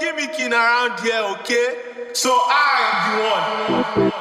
gimmicky around here, okay? So I am the one.